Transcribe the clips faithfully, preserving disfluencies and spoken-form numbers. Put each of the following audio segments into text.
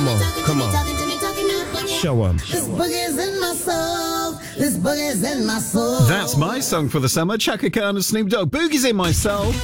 Come on, come on. Show 'em. This boogie's in my soul. This boogie's in my soul. That's my song for the summer. Chaka Khan and Snoop Dogg. Boogie's in my soul.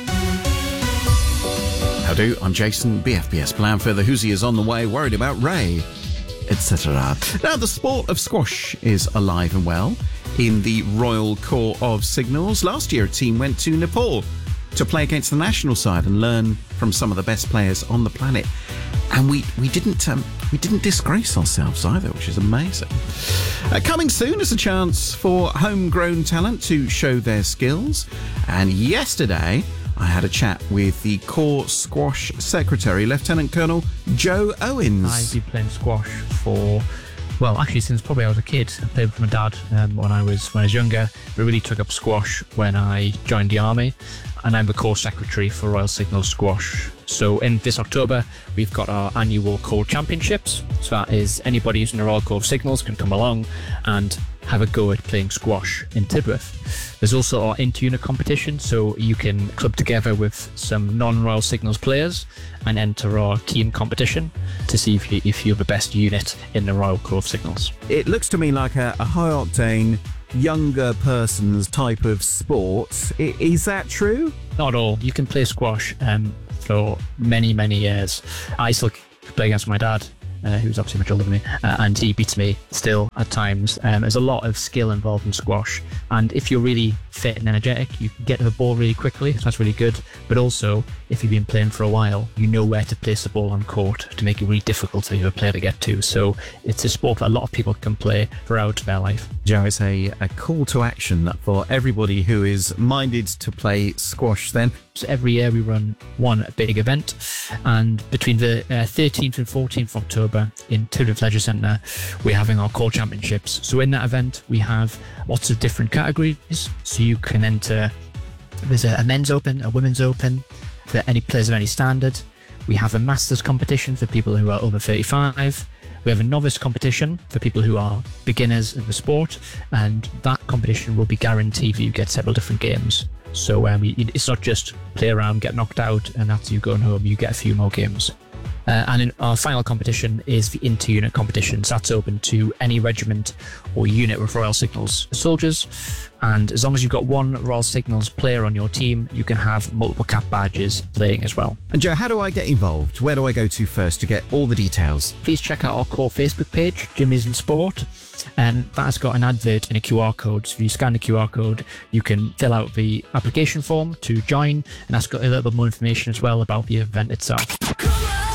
How do? I'm Jason, B F B S plan for the Hoosiers on the way, worried about Ray, et cetera. Now, the sport of squash is alive and well in the Royal Corps of Signals. Last year, a team went to Nepal to play against the national side and learn from some of the best players on the planet. And we we didn't um, we didn't disgrace ourselves either, which is amazing. Uh, coming soon is a chance for homegrown talent to show their skills. And yesterday, I had a chat with the Corps Squash Secretary, Lieutenant Colonel Joe Owens. I've been playing squash for, well, actually since probably I was a kid. I played with my dad um, when I was when I was younger. We really took up squash when I joined the army, and I'm the Corps Secretary for Royal Signals Squash. So in this October, we've got our annual Corps Championships. So that is anybody who's in the Royal Corps of Signals can come along and have a go at playing squash in Tidworth. There's also our inter-unit competition, so you can club together with some non-Royal Signals players and enter our team competition to see if, you, if you're the best unit in the Royal Corps of Signals. It looks to me like a, a high-octane, younger person's type of sport. I, is that true? Not at all. You can play squash um, for many, many years. I still play against my dad, Uh, who's obviously much older than me, uh, and he beats me still at times. Um, there's a lot of skill involved in squash, and if you're really fit and energetic, you can get to the ball really quickly, so that's really good. But also, if you've been playing for a while, you know where to place the ball on court to make it really difficult for your player to get to. So it's a sport that a lot of people can play throughout their life. Joe, it's a, a call to action for everybody who is minded to play squash then. So every year we run one big event, and between the uh, thirteenth and fourteenth of October in Tidworth Leisure Centre, we're having our Corps Championships. So in that event, we have lots of different categories. So you can enter, there's a, a men's open, a women's open, for any players of any standard. We have a masters competition for people who are over thirty-five. We have a novice competition for people who are beginners in the sport, and that competition will be guaranteed for you to get several different games. So um, it's not just play around, get knocked out, and that's you going home. You get a few more games. Uh, and in our final competition is the inter-unit competitions. That's open to any regiment or unit with Royal Signals soldiers. And as long as you've got one Royal Signals player on your team, you can have multiple cap badges playing as well. And Joe, how do I get involved? Where do I go to first to get all the details? Please check out our Corps Facebook page, Jimmy's in Sport. And that's got an advert and a Q R code. So if you scan the Q R code, you can fill out the application form to join. And that's got a little bit more information as well about the event itself.